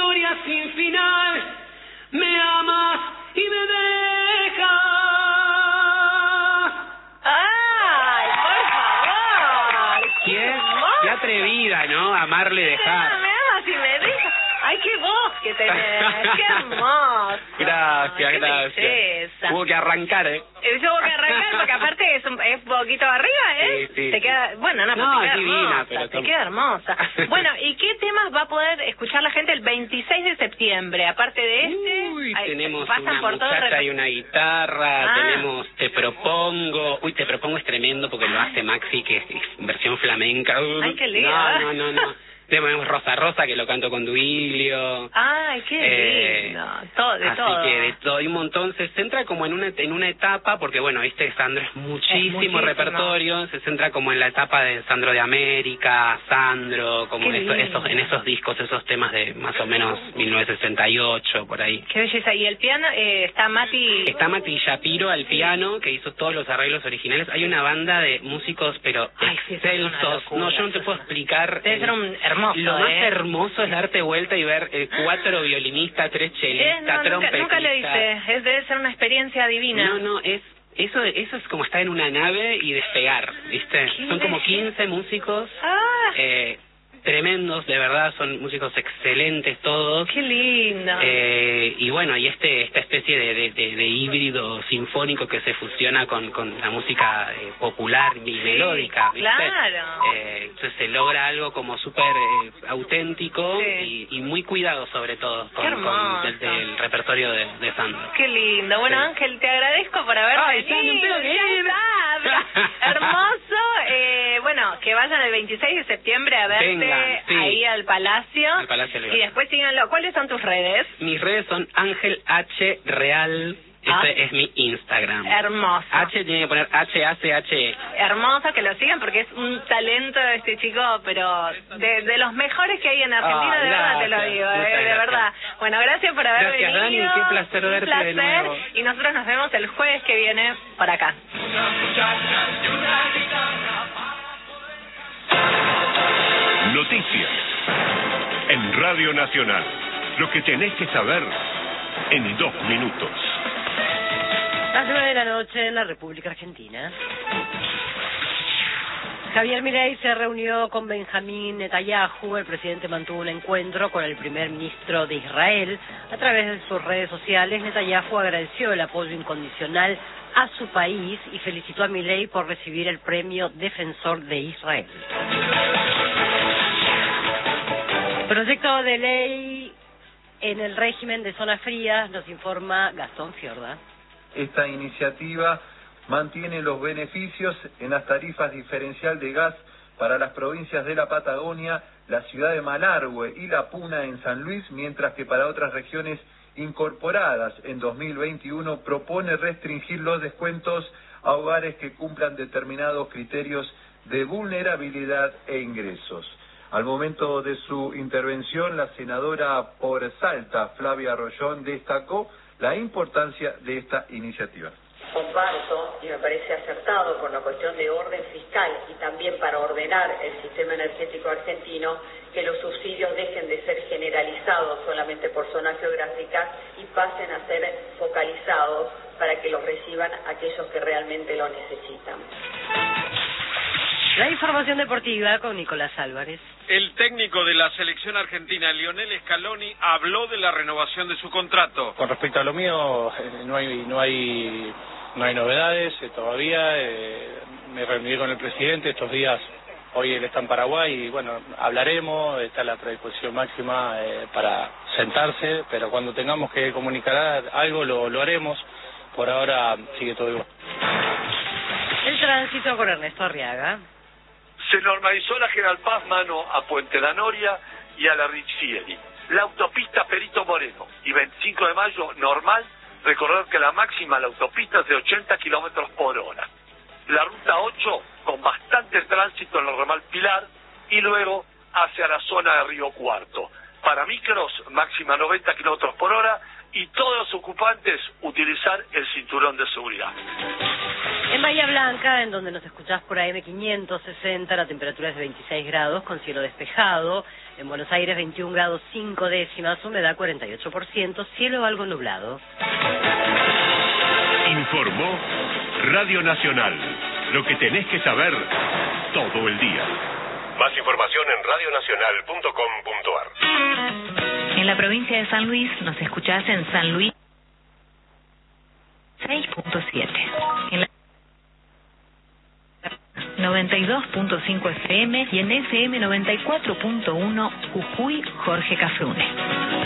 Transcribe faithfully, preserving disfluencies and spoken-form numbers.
historia sin final. Me amas y me dejas. ¡Ay, por favor! Qué, qué atrevida, ¿no? Amarle y dejar. Me amas y me dejas. ¡Ay, qué voz que tenés! ¡Qué hermoso! Gracias, qué gracias. belleza. Hubo que arrancar, ¿eh? Yo hubo que arrancar porque aparte es un es poquito arriba, ¿eh? Sí, sí, te queda, sí. bueno, no, No, pero te queda es divina, hermosa, pero te son- queda hermosa. Bueno, ¿y qué temas va a poder escuchar la gente el veintiséis de septiembre? Aparte de este, Uy, hay- tenemos pasan una por todo el muchacha reper- y una guitarra, Ah. tenemos Te Propongo. Uy, Te Propongo es tremendo porque lo hace Maxi, que es, es versión flamenca. Ay, qué lindo. No, no, no, no. Tenemos Rosa Rosa, que lo canto con Duilio. Ay, qué Eh, lindo. Todo, de así todo. que de todo, y un montón. Se centra como en una en una etapa, porque bueno, este Sandro es muchísimo, muchísimo. repertorio, se centra como en la etapa de Sandro de América, Sandro, como Qué eso- lindo. esos en esos discos, esos temas de más o menos mil novecientos sesenta y ocho, por ahí. Qué belleza. Y el piano, eh, está Mati... Está Mati Shapiro al piano, que hizo todos los arreglos originales. Hay una banda de músicos, pero Ay, sí, eso es una excelsos. locura, No, yo no te eso puedo es- explicar. Debe ser el- un hermoso, Lo más ¿eh? hermoso es darte vuelta y ver eh, cuatro violinistas, tres Eh, chelistas, no, nunca, trompetistas. nunca le hice. Es, debe ser una experiencia divina. No, no, es eso eso es como estar en una nave y despegar, ¿viste? Qué Son como belleza. quince músicos Ah, eh, tremendos, de verdad, son músicos excelentes todos. qué lindo. Eh, y bueno, y este esta especie de, de, de, de híbrido sinfónico que se fusiona con, con la música eh, popular y melódica, ¿viste? claro. Eh, entonces se logra algo como súper eh, auténtico Sí. y, y muy cuidado sobre todo con, Qué hermoso. con del, del repertorio de, de Sandro. Qué lindo. Bueno, Sí. Ángel, te agradezco por haber Ay, ya venido. me tengo que Ya ir. está. Hermoso. Eh, bueno, que vayan el veintiséis de septiembre a verte Vengan, sí. ahí al Palacio. Al Palacio León. Y después síganlo. ¿Cuáles son tus redes? Mis redes son Ángel H Real, Ah. ese es mi Instagram. Hermoso. H tiene que poner H A C H E. Hermoso que lo sigan porque es un talento este chico, pero de, de los mejores que hay en Argentina, Ah, de verdad te lo gracias, digo, eh, muchas de gracias. verdad. Bueno, gracias por haber Gracias, venido. Dani, qué placer Un verte placer. de nuevo. Y nosotros nos vemos el jueves que viene por acá. Noticias en Radio Nacional. Lo que tenés que saber en dos minutos. Las nueve de la noche en la República Argentina. Javier Milei se reunió con Benjamín Netanyahu. El presidente mantuvo un encuentro con el primer ministro de Israel. A través de sus redes sociales, Netanyahu agradeció el apoyo incondicional a su país y felicitó a Milei por recibir el premio Defensor de Israel. Proyecto de ley en el régimen de zonas frías, nos informa Gastón Fiorda. Esta iniciativa mantiene los beneficios en las tarifas diferencial de gas para las provincias de la Patagonia, la ciudad de Malargüe y La Puna en San Luis, mientras que para otras regiones incorporadas en dos mil veintiuno propone restringir los descuentos a hogares que cumplan determinados criterios de vulnerabilidad e ingresos. Al momento de su intervención, la senadora por Salta, Flavia Arroyón, destacó la importancia de esta iniciativa. Comparto y me parece acertado por la cuestión de orden fiscal y también para ordenar el sistema energético argentino que los subsidios dejen de ser generalizados solamente por zonas geográficas y pasen a ser focalizados para que los reciban aquellos que realmente lo necesitan. La información deportiva con Nicolás Álvarez. El técnico de la selección argentina, Lionel Scaloni, habló de la renovación de su contrato. Con respecto a lo mío, eh, no hay no hay no hay novedades eh, todavía. Eh, me reuní con el presidente estos días. Hoy él está en Paraguay y bueno, hablaremos. Está la predisposición máxima eh, para sentarse, pero cuando tengamos que comunicar algo lo, lo haremos. Por ahora sigue todo igual. El tránsito con Ernesto Arriaga. Se normalizó la General Paz mano a Puente La Noria y a la Riccieri. La autopista Perito Moreno y veinticinco de mayo normal, recordar que la máxima de la autopista es de ochenta kilómetros por hora. La ruta ocho con bastante tránsito en el ramal Pilar y luego hacia la zona de Río Cuarto. Para micros, máxima noventa kilómetros por hora y todos los ocupantes utilizar el cinturón de seguridad. En Bahía Blanca, en donde nos escuchás por A M quinientos sesenta, la temperatura es de veintiséis grados con cielo despejado. En Buenos Aires, veintiún grados cinco décimas, humedad cuarenta y ocho por ciento, cielo algo nublado. Informó Radio Nacional. Lo que tenés que saber todo el día. Más información en radio nacional punto com punto ar. En la provincia de San Luis nos escuchás en San Luis seis punto siete. En la noventa y dos punto cinco F M y en F M noventa y cuatro punto uno Jujuy, Jorge Cafrune.